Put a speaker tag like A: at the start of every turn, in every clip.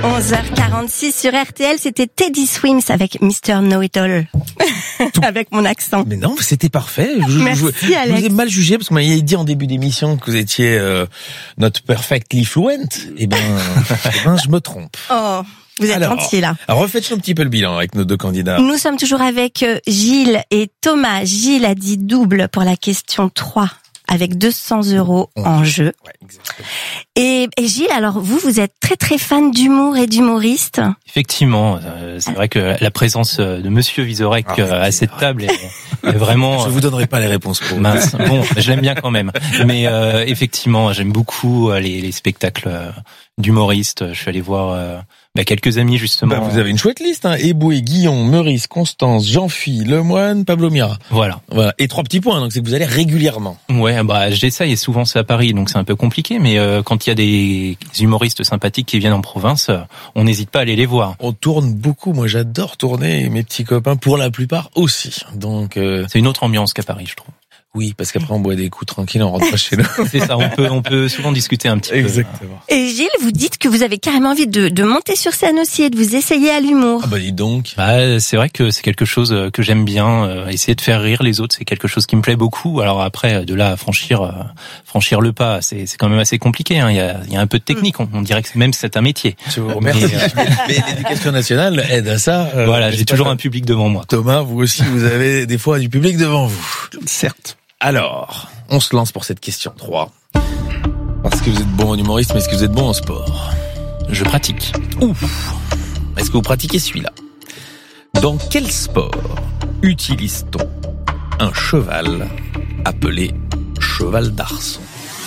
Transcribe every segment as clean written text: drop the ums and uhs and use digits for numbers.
A: 11h46 sur RTL, c'était Teddy Swims avec Mr. Know-It-All. Avec mon accent.
B: Mais non, c'était parfait.
A: Merci, Alex.
B: Je vous ai mal jugé parce qu'on m'avait dit en début d'émission que vous étiez not perfectly fluent. Eh ben, je me trompe.
A: Oh, vous êtes gentil là.
B: Alors refaites-nous un petit peu le bilan avec nos deux candidats.
A: Nous sommes toujours avec Gilles et Thomas. Gilles a dit double pour la question 3. Avec 200 € en jeu.
B: Ouais, exactement.
A: Et Gilles, alors vous êtes très très fan d'humour et d'humoristes.
C: Effectivement, c'est vrai que la présence de Monsieur Vizorek à cette table est vraiment...
B: Je vous donnerai pas les réponses pour
C: mince. Bon, je l'aime bien quand même. Mais effectivement, j'aime beaucoup les spectacles d'humoristes. Je suis allé voir quelques amis justement.
B: Vous avez une chouette liste, hein. Eboué, Guillon, Meurice, Constance, Jean-Phi, Lemoine, Pablo Mira.
C: Voilà.
B: Et 3 petits points, donc c'est que vous allez régulièrement.
C: Ouais, j'essaye et souvent c'est à Paris, donc c'est un peu compliqué, mais quand il y a des humoristes sympathiques qui viennent en province, on n'hésite pas à aller les voir.
B: On tourne beaucoup, moi j'adore tourner, mes petits copains pour la plupart aussi. Donc
C: c'est une autre ambiance qu'à Paris, je trouve.
B: Oui, parce qu'après on boit des coups tranquilles, on rentre pas chez nous.
C: C'est ça, on peut souvent discuter un petit peu.
B: Exactement.
A: Et Gilles, vous dites que vous avez carrément envie de monter sur scène aussi et de vous essayer à l'humour.
B: Ah dis donc.
C: C'est vrai que c'est quelque chose que j'aime bien. Essayer de faire rire les autres, c'est quelque chose qui me plaît beaucoup. Alors après, de là à franchir le pas, c'est quand même assez compliqué. Hein. Il y a un peu de technique. On dirait que c'est un métier.
B: Je vous remercie. Mais l'éducation nationale aide à ça.
C: Voilà, j'ai toujours un public devant moi.
B: Thomas, vous aussi, vous avez des fois du public devant vous.
C: Certes.
B: Alors, on se lance pour cette question 3. Parce que vous êtes bon en humoriste, mais est-ce que vous êtes bon en sport ?
C: Je pratique.
B: Ouf ! Est-ce que vous pratiquez celui-là ? Dans quel sport utilise-t-on un cheval appelé cheval d'arçon ?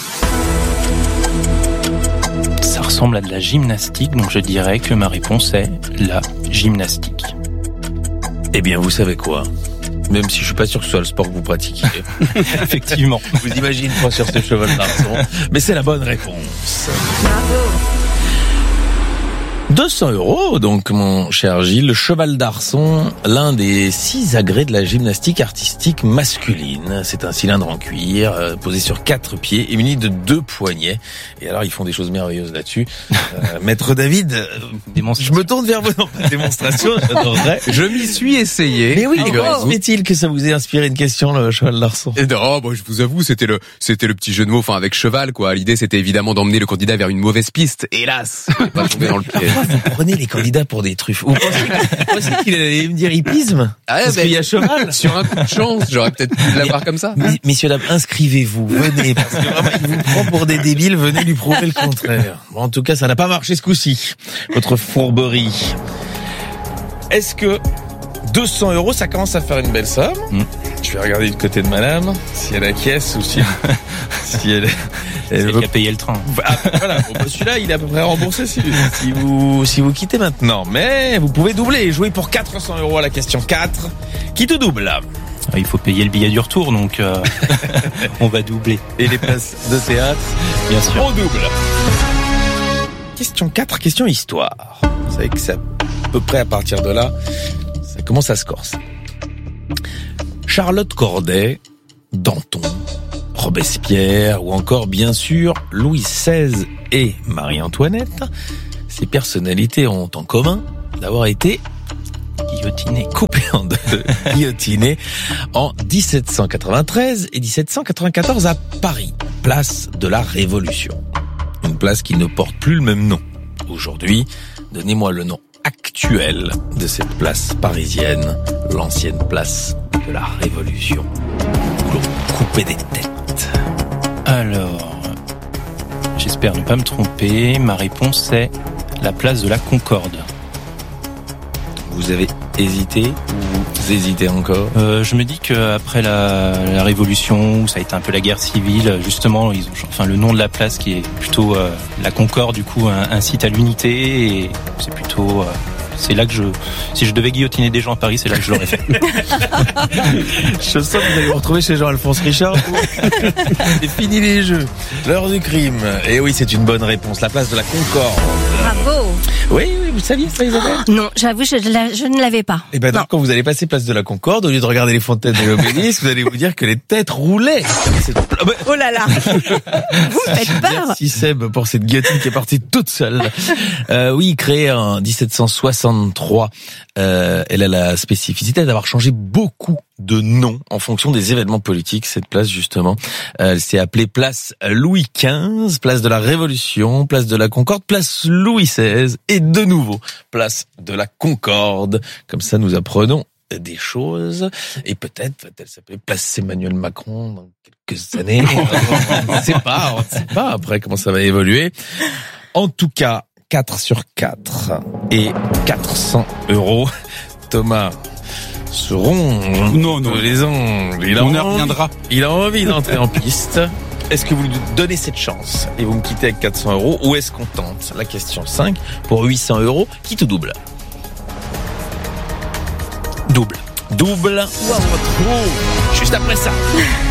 C: Ça ressemble à de la gymnastique, donc je dirais que ma réponse est la gymnastique.
B: Eh bien, vous savez quoi ? Même si je suis pas sûr que ce soit le sport que vous pratiquiez.
C: Effectivement.
B: Vous imaginez pas sur ce cheval d'arçon. Mais c'est la bonne réponse.
A: Bravo.
B: 200 €, donc, mon cher Gilles. Le cheval d'arçon, l'un des 6 agrès de la gymnastique artistique masculine. C'est un cylindre en cuir, posé sur 4 pieds et muni de 2 poignets. Et alors, ils font des choses merveilleuses là-dessus. Maître David, je me tourne vers vous dans la démonstration, j'adorerais.
D: Je m'y suis essayé.
B: Mais oui, comment se fait-il que ça vous ait inspiré une question, le cheval d'arçon?
D: Je vous avoue, c'était le petit jeu de mots, avec cheval, quoi. L'idée, c'était évidemment d'emmener le candidat vers une mauvaise piste. Hélas, on va tomber dans le piège.
B: Vous prenez les candidats pour des truffes. Vous pensez qu'il allait me dire hippisme? Parce qu'il y a cheval.
D: Sur un coup de chance, j'aurais peut-être pu l'avoir comme ça.
B: Messieurs, dames, inscrivez-vous. Venez, parce que vraiment, il vous prend pour des débiles. Venez lui prouver le contraire. Bon, en tout cas, ça n'a pas marché ce coup-ci. Votre fourberie. Est-ce que 200 €, ça commence à faire une belle somme? Je vais regarder du côté de madame, si elle acquiesce ou si elle
C: veut payer le train.
B: Voilà, celui-là, il est à peu près remboursé si vous quittez maintenant. Mais vous pouvez doubler et jouer pour 400 € à la question 4. Qui tout double?
C: Il faut payer le billet du retour, donc on va doubler.
B: Et les places de théâtre,
C: bien sûr.
B: On double. Question 4, question histoire. Vous savez que c'est à peu près à partir de là, ça commence à se corser. Charlotte Corday, Danton, Robespierre ou encore bien sûr Louis XVI et Marie-Antoinette, ces personnalités ont en commun d'avoir été coupées en deux, guillotinées en 1793 et 1794 à Paris, place de la Révolution. Une place qui ne porte plus le même nom. Aujourd'hui, donnez-moi le nom actuel de cette place parisienne, l'ancienne place de la Révolution, où l'on coupait des têtes.
C: Alors, j'espère ne pas me tromper, ma réponse est la place de la Concorde.
B: Vous avez hésité ou vous hésitez encore?
C: Je me dis qu'après la Révolution, où ça a été un peu la guerre civile, justement, le nom de la place qui est plutôt la Concorde, du coup, incite à l'unité, et c'est plutôt... c'est là que si je devais guillotiner des gens à Paris, c'est là que je l'aurais fait.
B: Je sens que vous allez vous retrouver chez Jean-Alphonse Richard. C'est fini les jeux. L'heure du crime. Et oui, c'est une bonne réponse. La place de la Concorde.
A: Bravo.
B: Oui, Vous saviez ça, Isabelle?
A: Non, j'avoue, je ne l'avais pas.
B: Et ben donc, quand vous allez passer place de la Concorde, au lieu de regarder les fontaines et l'obélisque, vous allez vous dire que les têtes roulaient.
A: Oh là là. Vous me faites peur.
B: Merci Seb pour cette guillotine qui est partie toute seule. Oui, créée en 1763, elle a la spécificité d'avoir changé beaucoup de noms en fonction des événements politiques. Cette place, justement, elle s'est appelée place Louis XV, place de la Révolution, place de la Concorde, place Louis XVI et de nouveau place de la Concorde. Comme ça, nous apprenons des choses et peut-être va-t-elle s'appeler place Emmanuel Macron dans quelques années. On ne sait pas après comment ça va évoluer. En tout cas, 4 sur 4 et 400 €. Thomas seront
E: Non.
B: les ongles.
E: On y reviendra.
B: Il a envie d'entrer en piste. Est-ce que vous lui donnez cette chance et vous me quittez avec 400 € ou est-ce qu'on tente la question 5 pour 800 €, quitte ou double?
C: Double.
B: Double. On se retrouve juste après ça.